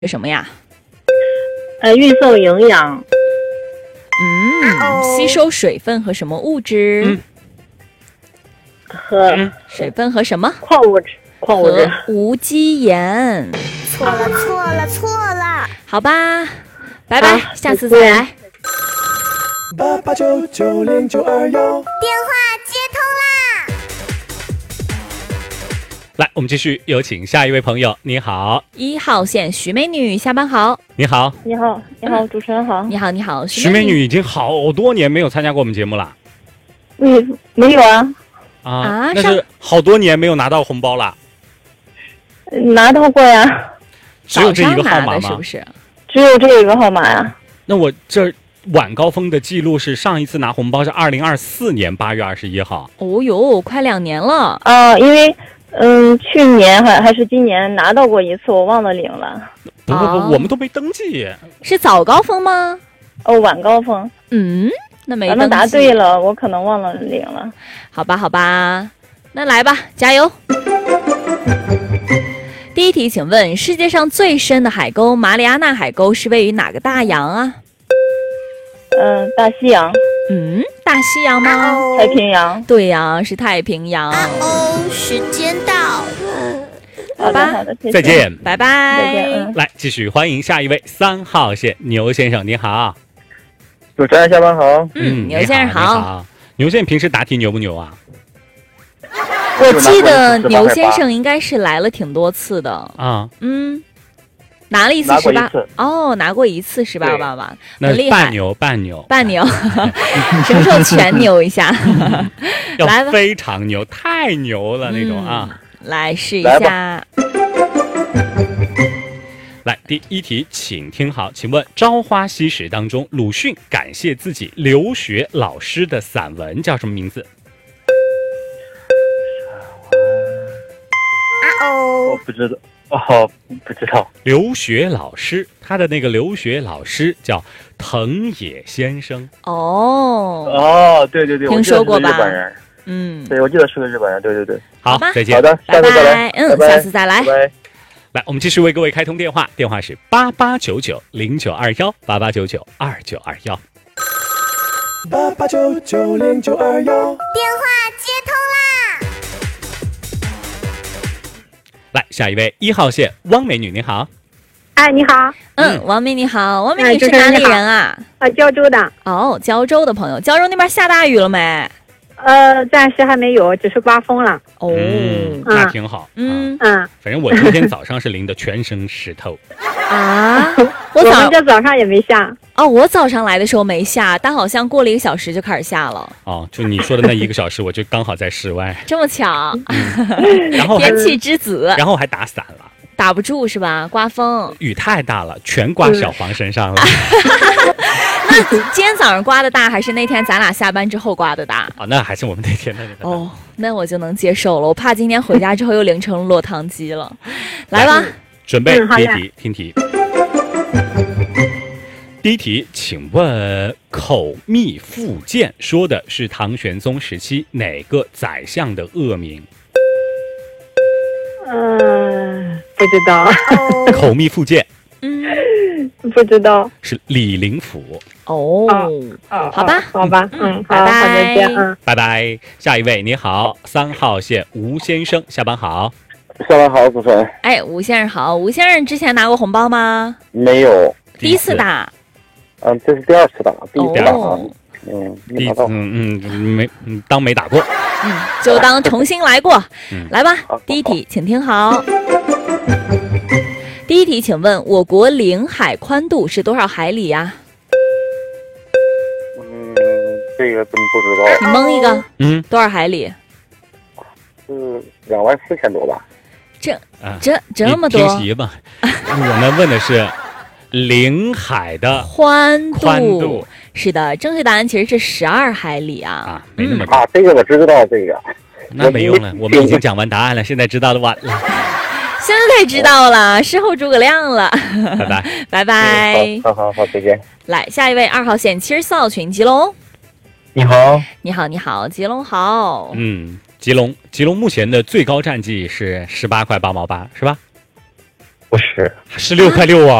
是什么呀？ 运送营养。 吸收水分和什么物质？ 和水分和什么？ 矿物质。 和无机盐。 错了。 好吧，拜拜，下次再来。 88990921， 电话接通啦！ 来，我们继续有请下一位朋友。你好 ，1号线徐美女，下班好。 你好， 你好，主持人好。 你好， 徐美女已经好多年没有参加过我们节目了。 没有啊，那是好多年没有拿到红包了。 拿到过呀。 只有这一个号码吗？ 是不是？ 只有这一个号码呀。 那我这晚高峰的记录是上一次拿红包是2024年8月21号。 哦呦，快2年了。 因为去年还是今年拿到过一次，我忘了领了。 不，我们都没登记。 是早高峰吗？ 晚高峰。 那没登记。 答对了，我可能忘了领了。 好吧，那来吧，加油。第一题，请问世界上最深的海沟马里亚纳海沟是位于哪个大洋啊？ 大西洋。 大西洋吗？ 太平洋。 对呀，是太平洋。 时间到。 好吧， 再见， 拜拜。 再见。 来，继续欢迎下一位3号线牛先生，你好。 主持人下班好。 牛先生好。 牛先生平时答题牛不牛啊？ 我记得牛先生应该是来了挺多次的啊。 拿了一次18。哦，拿过一次18万吧，很厉害。 半牛， 什么时候全牛一下？ 要非常牛，太牛了那种啊！ 来试一下。 来，第一题，请听好，请问《朝花夕拾》当中，鲁迅感谢自己留学老师的散文叫什么名字？ 我不知道。不知道。 留学老师，他的那个留学老师叫藤野先生。 对， 听说过吧？ 日本人。对，我记得是个日本人。对。 好，再见。 好的，下次再来。 下次再来。 来，我们继续为各位开通电话，电话是88990921，88992921。 88990921， 电话接通啦！ 来，下一位1号线汪美女，你好。 你好。 王美你好，王美女是哪里人啊？ 胶州的。 胶州的朋友，胶州那边下大雨了没？ 暂时还没有，只是刮风了。 那挺好。反正我今天早上是淋得全身湿透。 我们这早上也没下。 我早上来的时候没下，但好像过了1个小时就开始下了。 就你说的那1个小时，我就刚好在室外。 这么巧。 然后天气之子。 然后还打伞了。 打不住是吧？刮风， 雨太大了，全刮小黄身上了。 那今天早上刮的大，还是那天咱俩下班之后刮的大？ 那还是我们那天的那个。 那我就能接受了。我怕今天回家之后又淋成落汤鸡了。来吧， 准备第一题，听题。第一题，请问口蜜腹剑说的是唐玄宗时期哪个宰相的恶名？ 不知道。 口蜜腹剑。 不知道。 是李林甫。 好吧。 好， 拜拜。 拜拜。下一位，你好，3号线吴先生，下班好。 下班好，主持人。 吴先生好。吴先生之前拿过红包吗？ 没有。 第一次打。 这是第2次打，第一次打。 第一次没当没打过。 就当重新来过。来吧，第一题，请听好。第一题，请问我国领海宽度是多少海里呀？ 这个真不知道。 你蒙一个。多少海里？ 是24000多吧？ 这么多？ 听题吧。我们问的是领海的宽度。是的，正确答案其实是12海里啊。 没那么多。 这个我知道，这个。 那没用了，我们已经讲完答案了，现在知道的晚了。 现在才知道了，事后诸葛亮了。 拜拜， 拜拜。 好，再见。 来，下一位2号线74号群，吉隆。 你好。 你好，吉隆好。 吉隆目前的最高战绩是18块8毛8，是吧？ 不是， 是6.6块啊。